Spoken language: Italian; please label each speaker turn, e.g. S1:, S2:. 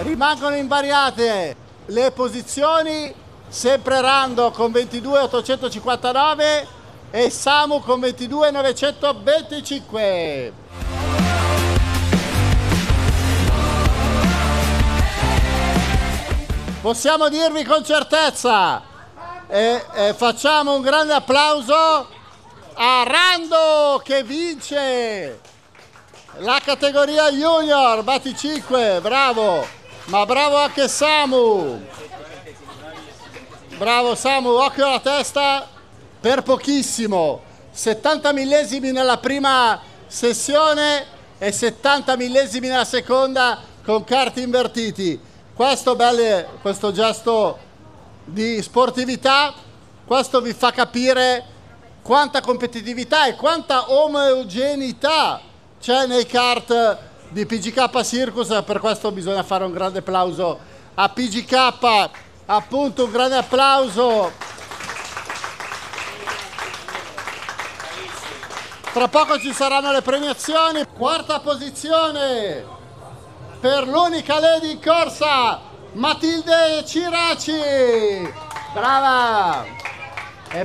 S1: Rimangono invariate le posizioni, sempre Rando con 22.859 e Samu con 22.925. Possiamo dirvi con certezza facciamo un grande applauso a Rando che vince la categoria junior Battipaglia, bravo, ma bravo anche Samu, bravo Samu, occhio alla testa per pochissimo, 70 millesimi nella prima sessione e 70 millesimi nella seconda con karti invertiti. Questo gesto di sportività, questo vi fa capire quanta competitività e quanta omogeneità c'è nei kart di PGK Circus. Per questo bisogna fare un grande applauso a PGK, appunto un grande applauso. Tra poco ci saranno le premiazioni. Quarta posizione per l'unica lady in corsa, Matilde Ciraci, brava!